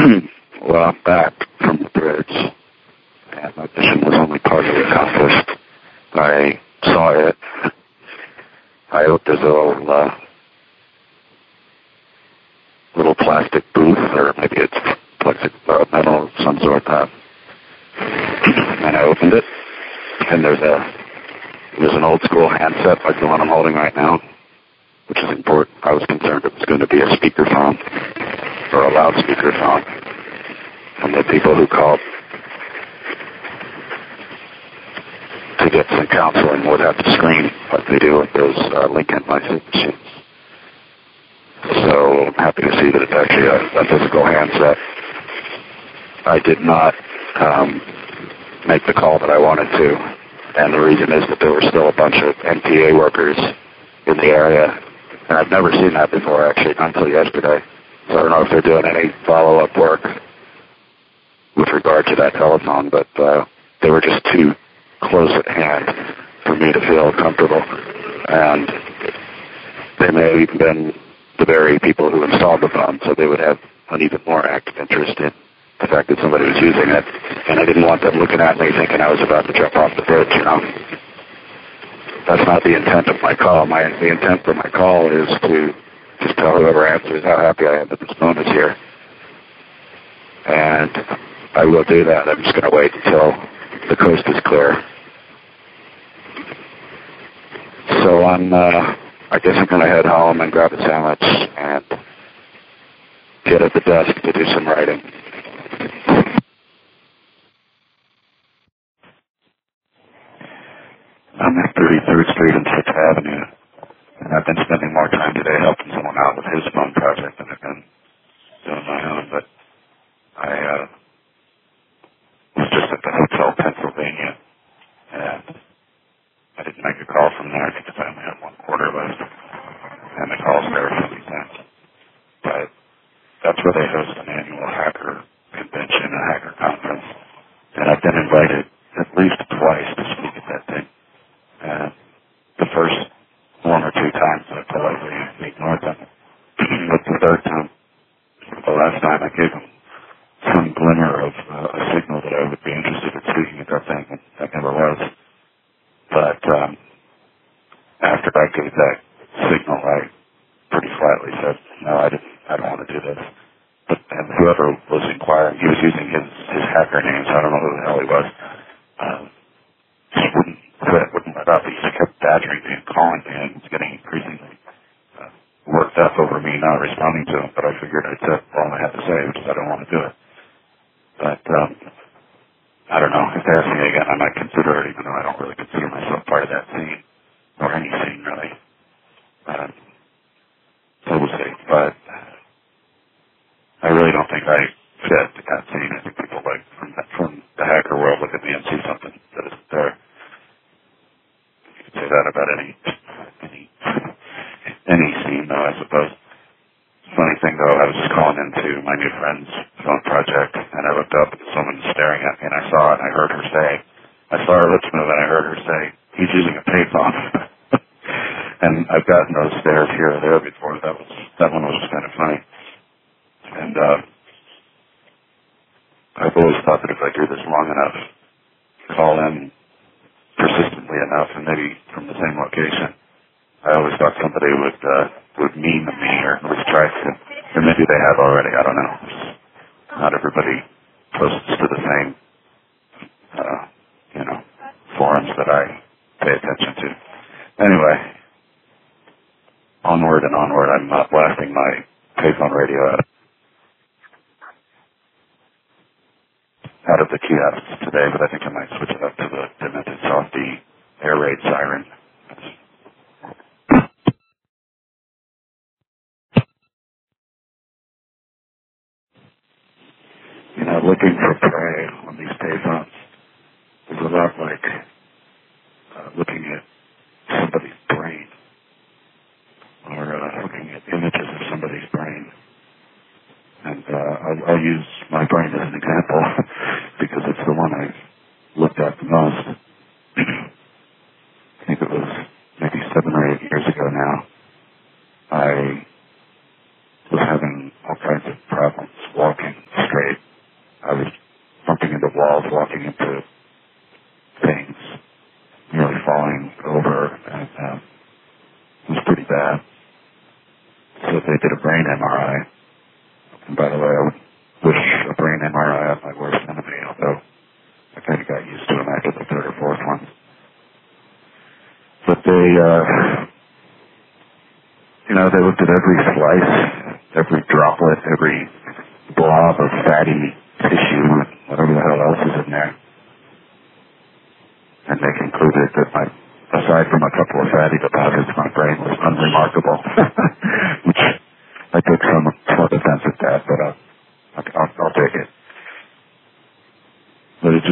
Well, I'm back from the bridge, and my mission was only partially accomplished. I saw it. I hope there's a little plastic booth, or maybe it's plastic metal of some sort. And I opened it, and there's an old school handset like the one I'm holding right now, which is important. I was concerned it was going to be a speakerphone or a loudspeaker phone. And the people who called to get some counseling would have to screen like they do with those Lincoln license machines. So I'm happy to see that it's actually a physical handset. I did not make the call that I wanted to, and the reason is that there were still a bunch of NPA workers in the area, and I've never seen that before, actually, not until yesterday. So I don't know if they're doing any follow-up work with regard to that telephone, but they were just too close at hand for me to feel comfortable. And they may have even been the very people who installed the phone, so they would have an even more active interest in the fact that somebody was using it. And I didn't want them looking at me thinking I was about to jump off the bridge, you know. That's not the intent of my call. The intent of my call is to just tell whoever answers how happy I am that this phone is here. And I will do that. I'm just going to wait until the coast is clear. So I guess I'm going to head home and grab a sandwich and get at the desk to do some writing. I'm at 33rd Street and 6th Avenue, and I've been spending more time today helping someone out with his phone project than I've been doing my own, but I was just at the Hotel Pennsylvania, and I didn't make a call from there because I only had 1 quarter left, and the calls there are 50 cents. But that's where they host an annual hacker convention, a hacker conference, and I've been invited at least twice to speak at that thing. And the first 1 or 2 times I politely ignored them. But the third time, the last time, I gave them some glimmer of a signal that I would be interested in speaking at that thing, and that never was. But after I gave that signal, I pretty flatly said, no, I don't want to do this. And whoever was inquiring, he was using his hacker name, so I don't know who the hell he was. He wouldn't quit, wouldn't let up. He just kept badgering me and calling me, and was getting increasingly worked up over me not responding to him. But I figured I'd said all I had to say, which is I don't want to do it. But I don't know. If they ask me again, I might consider it, even though I don't really consider myself part of that scene, or any scene, really. So we'll see. But I really don't think I fit that scene. I think people like from the hacker world look at me and see something that isn't there. You could say that about any scene, though, I suppose. Funny thing, though, I was just calling into my new friend's phone project, and I looked up, and someone was staring at me, and I saw it, and I heard her say, I saw her lips move, and I heard her say, he's using a payphone. And I've gotten those stares here or there before. That one was just kind of funny. And I've always thought that if I do this long enough, call in persistently enough, and maybe from the same location, I always thought somebody would meme me, or at least try to, or maybe they have already, I don't know. Not everybody posts to the same, forums that I pay attention to. Anyway, onward and onward. I'm not blasting my payphone radio out of the kiosks today, but I think I might switch it up to the demented softy air raid siren. Looking for prey on these payphones is a lot like looking at somebody's brain, or looking at images of somebody's brain. And I'll use my brain as an example because it's the one I've looked at the most. I think it was maybe 7 or 8 years ago now. I was having all kinds of problems walking straight have my worst enemy, although I kind of got used to him after the third or fourth one. But they, they looked at every slice, every droplet, every blob of fatty tissue, whatever the hell else is in there. And they concluded that aside from a couple of fatty deposits, my brain was unremarkable. Which I took some offense at that, but I'll take it. But it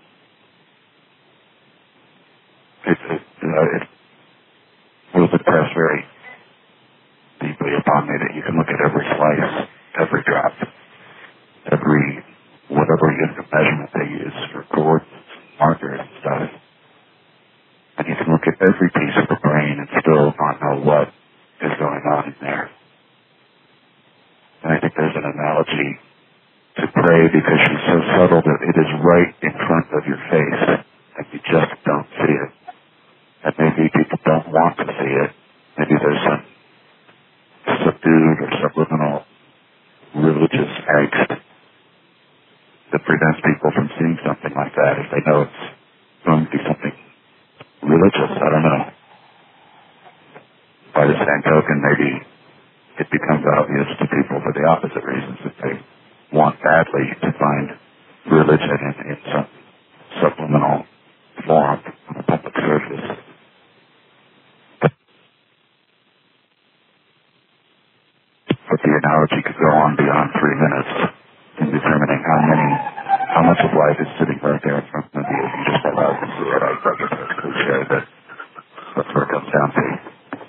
was impressed very deeply upon me that you can look at every slice, every drop, every whatever unit of measurement they use for coordinates, markers and stuff. And you can look at every piece of the brain and still not know what is going on in there. And I think there's an analogy to pray because she's so subtle that it is right in front of your face and you just don't see it. And maybe people don't want to see it. Maybe there's some subdued or subliminal religious angst that prevents people from seeing something like that if they know it's going to be something religious. I don't know. By the same token, maybe it becomes obvious to people for the opposite reasons that they want badly to find religion in some subliminal form on a public surface. But the analogy could go on beyond 3 minutes in determining how much of life is sitting right there in front of you if you just allow to see it. I guess that's cliche, but that's what it comes down to.